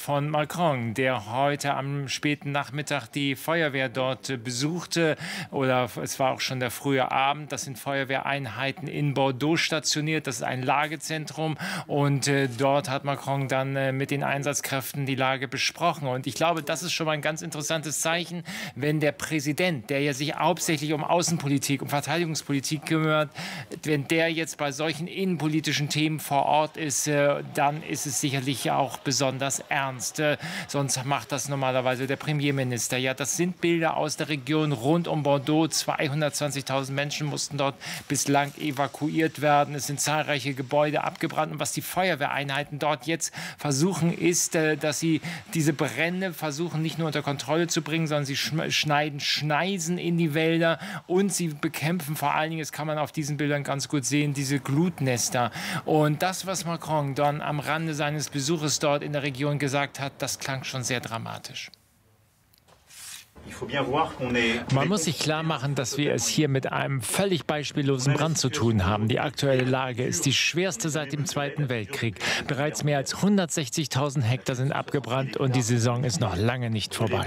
von Macron, der heute am späten Nachmittag die Feuerwehr dort besuchte. Oder es war auch schon der frühe Abend. Das sind Feuerwehreinheiten in Bordeaux stationiert. Das ist ein Lagezentrum. Und dort hat Macron dann mit den Einsatzkräften die Lage besprochen. Und ich glaube, das ist schon mal ein ganz interessantes Zeichen, wenn der Präsident, der ja sich hauptsächlich um Außenpolitik, um Verteidigungspolitik kümmert, wenn der jetzt bei solchen innenpolitischen Themen vor Ort ist, dann ist es sicherlich auch besonders ernst. Sonst macht das normalerweise der Premierminister. Ja, das sind Bilder aus der Region rund um Bordeaux. 220.000 Menschen mussten dort bislang evakuiert werden. Es sind zahlreiche Gebäude abgebrannt. Und was die Feuerwehreinheiten dort jetzt versuchen, ist, dass sie diese Brände versuchen, nicht nur unter Kontrolle zu bringen, sondern sie schneiden Schneisen in die Wälder und sie bekämpfen vor allen Dingen, das kann man auf diesen Bildern ganz gut sehen, diese Glutnester. Und das, was Macron dann am Rande seines Besuches dort in der Region gesagt hat, das klang schon sehr dramatisch. Man muss sich klar machen, dass wir es hier mit einem völlig beispiellosen Brand zu tun haben. Die aktuelle Lage ist die schwerste seit dem Zweiten Weltkrieg. Bereits mehr als 160.000 Hektar sind abgebrannt und die Saison ist noch lange nicht vorbei.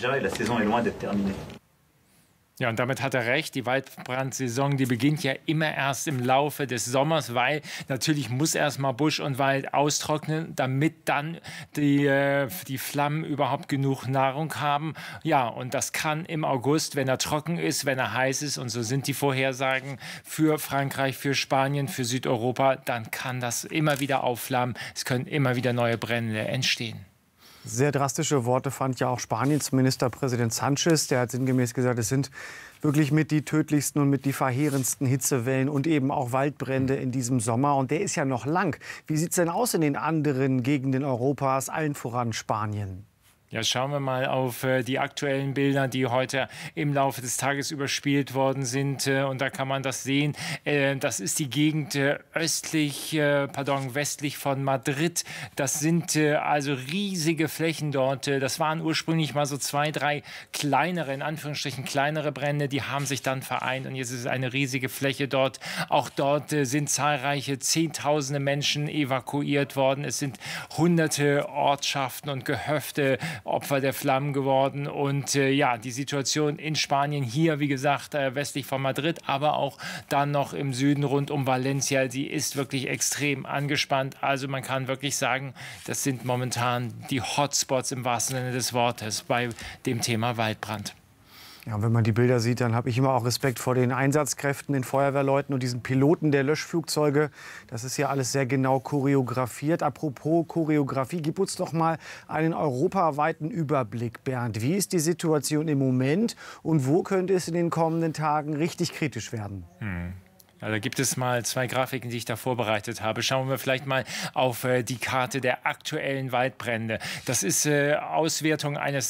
Ja, und damit hat er recht. Die Waldbrandsaison, die beginnt ja immer erst im Laufe des Sommers, weil natürlich muss erstmal Busch und Wald austrocknen, damit dann die Flammen überhaupt genug Nahrung haben. Ja, und das kann im August, wenn er trocken ist, wenn er heiß ist, und so sind die Vorhersagen für Frankreich, für Spanien, für Südeuropa, dann kann das immer wieder aufflammen. Es können immer wieder neue Brände entstehen. Sehr drastische Worte fand ja auch Spaniens Ministerpräsident Sánchez. Der hat sinngemäß gesagt, es sind wirklich mit die tödlichsten und mit die verheerendsten Hitzewellen und eben auch Waldbrände in diesem Sommer. Und der ist ja noch lang. Wie sieht es denn aus in den anderen Gegenden Europas, allen voran Spanien? Ja, schauen wir mal auf die aktuellen Bilder, die heute im Laufe des Tages überspielt worden sind. Und da kann man das sehen. Das ist die Gegend westlich von Madrid. Das sind also riesige Flächen dort. Das waren ursprünglich mal so 2, 3 kleinere, in Anführungsstrichen kleinere Brände. Die haben sich dann vereint und jetzt ist es eine riesige Fläche dort. Auch dort sind zahlreiche Zehntausende Menschen evakuiert worden. Es sind hunderte Ortschaften und Gehöfte Opfer der Flammen geworden. Und ja, die Situation in Spanien hier, wie gesagt, westlich von Madrid, aber auch dann noch im Süden rund um Valencia, die ist wirklich extrem angespannt. Also man kann wirklich sagen, das sind momentan die Hotspots im wahrsten Sinne des Wortes bei dem Thema Waldbrand. Ja, wenn man die Bilder sieht, dann habe ich immer auch Respekt vor den Einsatzkräften, den Feuerwehrleuten und diesen Piloten der Löschflugzeuge. Das ist ja alles sehr genau choreografiert. Apropos Choreografie, gib uns doch mal einen europaweiten Überblick, Bernd. Wie ist die Situation im Moment und wo könnte es in den kommenden Tagen richtig kritisch werden? Ja, da gibt es mal 2 Grafiken, die ich da vorbereitet habe. Schauen wir vielleicht mal auf die Karte der aktuellen Waldbrände. Das ist Auswertung eines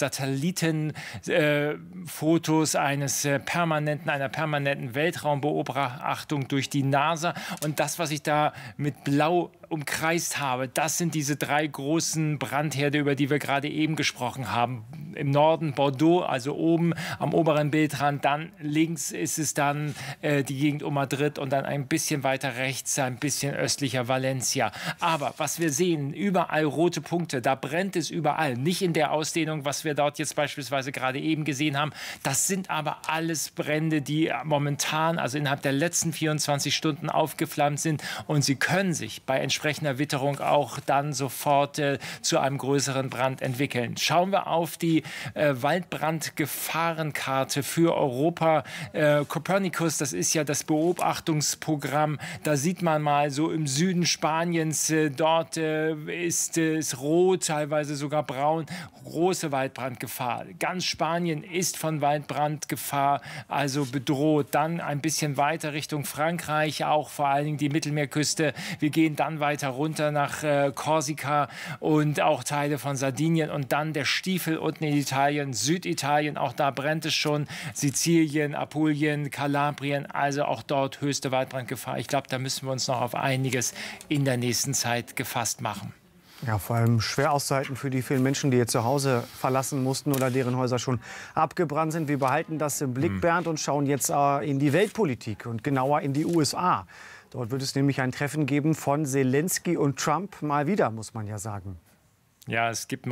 Satellitenfotos, einer permanenten Weltraumbeobachtung durch die NASA. Und das, was ich da mit Blau umkreist habe, das sind diese 3 großen Brandherde, über die wir gerade eben gesprochen haben. Im Norden Bordeaux, also oben am oberen Bildrand, dann links ist es dann die Gegend um Madrid und dann ein bisschen weiter rechts, ein bisschen östlicher Valencia. Aber was wir sehen, überall rote Punkte, da brennt es überall. Nicht in der Ausdehnung, was wir dort jetzt beispielsweise gerade eben gesehen haben. Das sind aber alles Brände, die momentan, also innerhalb der letzten 24 Stunden aufgeflammt sind und sie können sich bei entsprechender Witterung auch dann sofort zu einem größeren Brand entwickeln. Schauen wir auf die Waldbrandgefahrenkarte für Europa. Copernicus, das ist ja das Beobachtungsprogramm. Da sieht man mal so im Süden Spaniens, dort ist es rot, teilweise sogar braun. Große Waldbrandgefahr. Ganz Spanien ist von Waldbrandgefahr also bedroht. Dann ein bisschen weiter Richtung Frankreich, auch vor allen Dingen die Mittelmeerküste. Wir gehen dann weiter runter nach Korsika und auch Teile von Sardinien und dann der Stiefel unten in Italien, Süditalien, auch da brennt es schon, Sizilien, Apulien, Kalabrien, also auch dort höchste Waldbrandgefahr. Ich glaube, da müssen wir uns noch auf einiges in der nächsten Zeit gefasst machen. Ja, vor allem schwer auszuhalten für die vielen Menschen, die ihr Zuhause verlassen mussten oder deren Häuser schon abgebrannt sind. Wir behalten das im Blick, Bernd, und schauen jetzt in die Weltpolitik und genauer in die USA. Dort wird es nämlich ein Treffen geben von Zelensky und Trump. Mal wieder, muss man ja sagen. Ja, es gibt